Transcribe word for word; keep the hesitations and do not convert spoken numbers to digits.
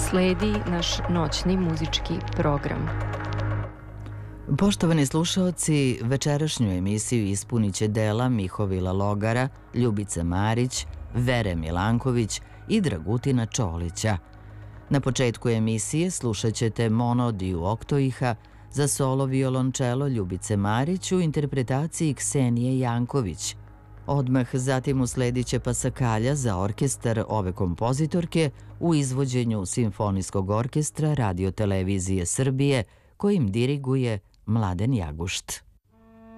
sledi naš noćni muzički program. Poštovani slušaoci, večerašnju emisiju ispunit će dela Mihovila Logara, Ljubice Marić, Vere Milanković i Dragutina Čolića. Na početku emisije slušat ćete Monodiju Oktoiha za solo violončelo Ljubice Marić u interpretaciji Ksenije Janković. Odmah zatim usledit će Pasakalja za orkestar ove kompozitorke u izvođenju Simfonijskog orkestra Radio Televizije Srbije kojim diriguje Mladen Jagušt.